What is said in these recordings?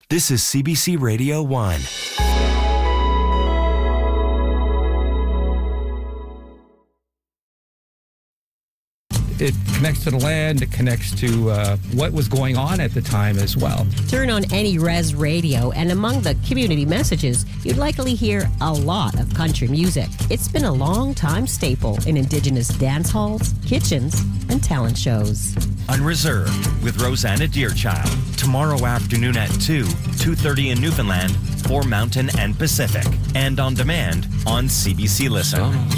This is CBC Radio 1. It connects to the land. It connects to what was going on at the time as well. Turn on any res radio, and among the community messages, you'd likely hear a lot of country music. It's been a long-time staple in Indigenous dance halls, kitchens, and talent shows. Unreserved with Rosanna Deerchild. Tomorrow afternoon at 2:30 in Newfoundland for Mountain and Pacific. And on demand on CBC Listen.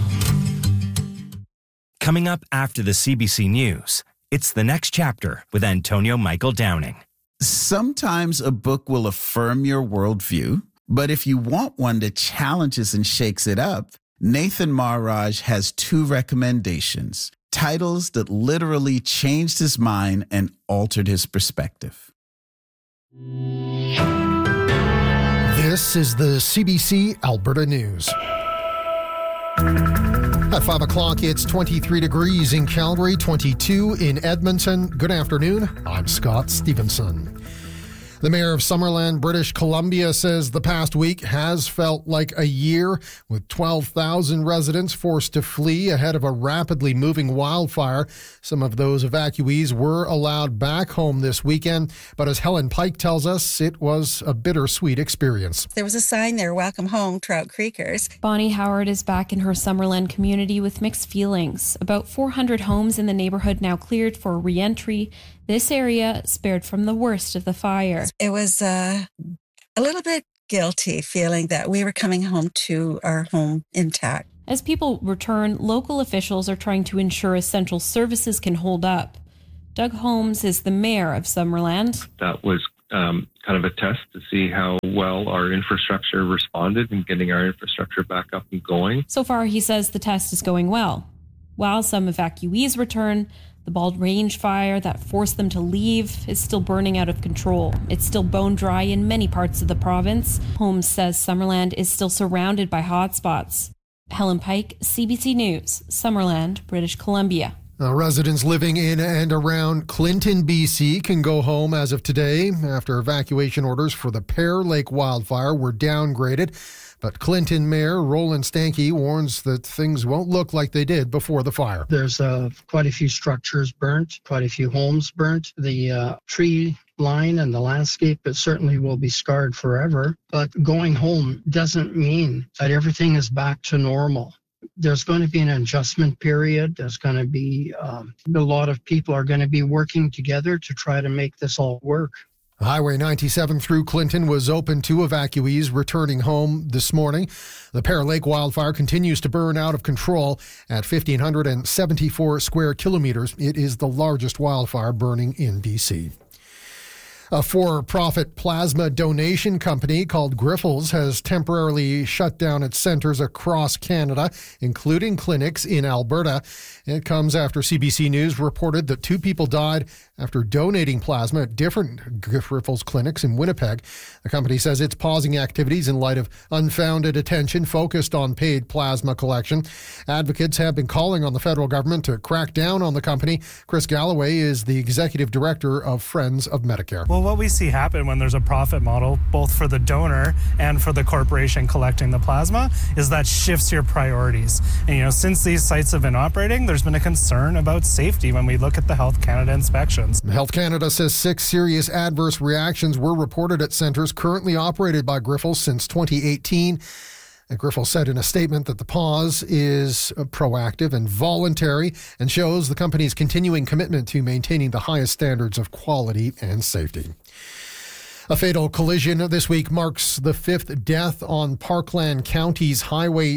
Coming up after the CBC News, it's The Next Chapter with Antonio Michael Downing. Sometimes a book will affirm your worldview, but if you want one that challenges and shakes it up, Nathan Maharaj has 2 recommendations, titles that literally changed his mind and altered his perspective. This is the CBC Alberta News. At 5 o'clock, it's 23 degrees in Calgary, 22 in Edmonton. Good afternoon. I'm Scott Stevenson. The mayor of Summerland, British Columbia, says the past week has felt like a year, with 12,000 residents forced to flee ahead of a rapidly moving wildfire. Some of those evacuees were allowed back home this weekend, but as Helen Pike tells us, it was a bittersweet experience. There was a sign there, "Welcome home, Trout Creekers." Bonnie Howard is back in her Summerland community with mixed feelings. About 400 homes in the neighborhood now cleared for re-entry. This area spared from the worst of the fire. It was a little bit guilty feeling that we were coming home to our home intact. As people return, local officials are trying to ensure essential services can hold up. Doug Holmes is the mayor of Summerland. That was kind of a test to see how well our infrastructure responded in getting our infrastructure back up and going. So far, he says the test is going well. While some evacuees return, the Bald Range fire that forced them to leave is still burning out of control. It's still bone dry in many parts of the province. Holmes says Summerland is still surrounded by hotspots. Helen Pike, CBC News, Summerland, British Columbia. Residents living in and around Clinton, BC can go home as of today after evacuation orders for the Pear Lake wildfire were downgraded. But Clinton Mayor Roland Stanky warns that things won't look like they did before the fire. There's quite a few structures burnt, quite a few homes burnt. The tree line and the landscape, it certainly will be scarred forever. But going home doesn't mean that everything is back to normal. There's going to be an adjustment period. There's going to be a lot of people are going to be working together to try to make this all work. Highway 97 through Clinton was open to evacuees returning home this morning. The Pear Lake wildfire continues to burn out of control at 1,574 square kilometers. It is the largest wildfire burning in BC. A for-profit plasma donation company called Grifols has temporarily shut down its centres across Canada, including clinics in Alberta. It comes after CBC News reported that 2 people died after donating plasma at different Grifols clinics in Winnipeg. The company says it's pausing activities in light of unfounded attention focused on paid plasma collection. Advocates have been calling on the federal government to crack down on the company. Chris Galloway is the executive director of Friends of Medicare. Well, what we see happen when there's a profit model, both for the donor and for the corporation collecting the plasma, is that shifts your priorities. And, since these sites have been operating, there's been a concern about safety when we look at the Health Canada inspections. Health Canada says 6 serious adverse reactions were reported at centres currently operated by Grifols since 2018. Grifols said in a statement that the pause is proactive and voluntary and shows the company's continuing commitment to maintaining the highest standards of quality and safety. A fatal collision this week marks the 5th death on Parkland County's Highway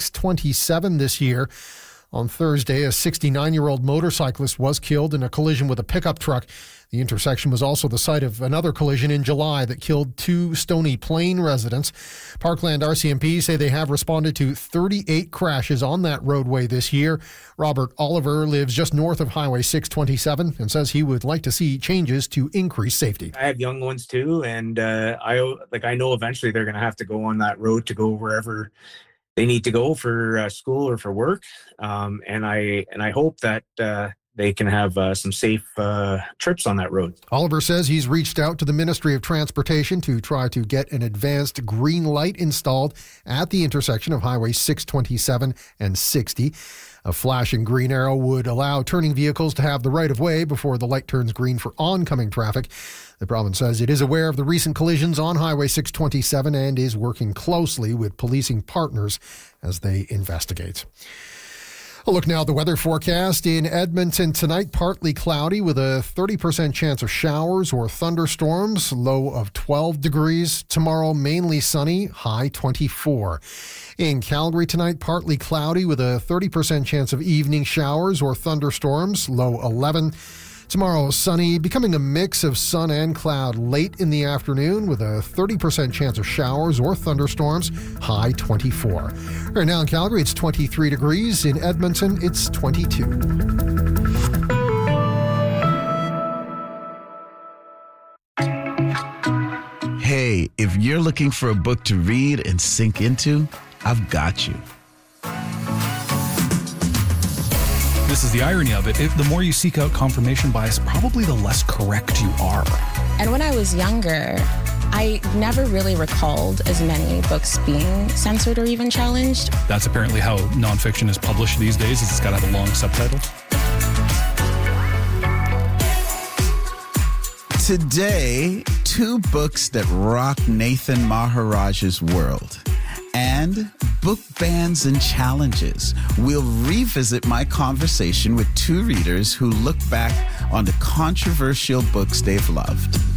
627 this year. On Thursday, a 69-year-old motorcyclist was killed in a collision with a pickup truck. The intersection was also the site of another collision in July that killed 2 Stony Plain residents. Parkland RCMP say they have responded to 38 crashes on that roadway this year. Robert Oliver lives just north of Highway 627 and says he would like to see changes to increase safety. I have young ones too, and I know eventually they're going to have to go on that road to go wherever they need to go for school or for work. And I hope that they can have some safe trips on that road. Oliver says he's reached out to the Ministry of Transportation to try to get an advanced green light installed at the intersection of Highway 627 and 60. A flashing green arrow would allow turning vehicles to have the right of way before the light turns green for oncoming traffic. The province says it is aware of the recent collisions on Highway 627 and is working closely with policing partners as they investigate. A look now at the weather forecast. In Edmonton tonight, partly cloudy with a 30% chance of showers or thunderstorms, low of 12 degrees. Tomorrow, mainly sunny, high 24. In Calgary tonight, partly cloudy with a 30% chance of evening showers or thunderstorms, low 11. Tomorrow, sunny, becoming a mix of sun and cloud late in the afternoon with a 30% chance of showers or thunderstorms, high 24. Right now in Calgary, it's 23 degrees. In Edmonton, it's 22. Hey, if you're looking for a book to read and sink into, I've got you. This is the irony of it. The more you seek out confirmation bias, probably the less correct you are. And when I was younger, I never really recalled as many books being censored or even challenged. That's apparently how nonfiction is published these days, is it's got to have a long subtitle. Today, 2 books that rock Nathan Maharaj's world. And book bans and challenges. We'll revisit my conversation with 2 readers who look back on the controversial books they've loved.